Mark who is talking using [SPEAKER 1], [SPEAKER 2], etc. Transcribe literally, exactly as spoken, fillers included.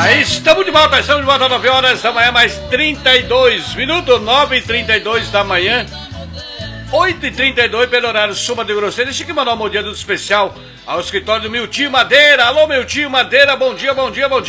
[SPEAKER 1] Estamos de volta, estamos de volta às nove horas da manhã, mais trinta e dois minutos, nove e trinta e dois da manhã, oito e trinta e dois pelo horário Sul Mato Grosseiro. Deixa eu mandar um bom dia do especial ao escritório do Miltinho Madeira. Alô, Miltinho Madeira, bom dia, bom dia, bom dia.